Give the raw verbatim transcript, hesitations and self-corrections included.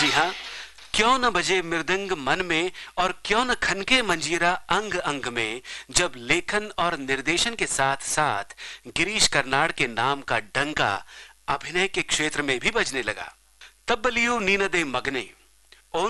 जी हाँ, क्यों न बजे मृदंग मन में और क्यों न खनके मंजीरा अंग अंग में, जब लेखन और निर्देशन के साथ साथ गिरीश कर्नाड के नाम का डंका अभिनय के क्षेत्र में भी बजने लगा। तब्बलियू नीनदे मगने,